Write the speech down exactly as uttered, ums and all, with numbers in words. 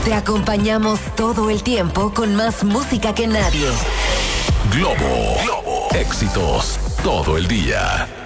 Te acompañamos todo el tiempo con más música que nadie. Globo. Globo. Éxitos todo el día.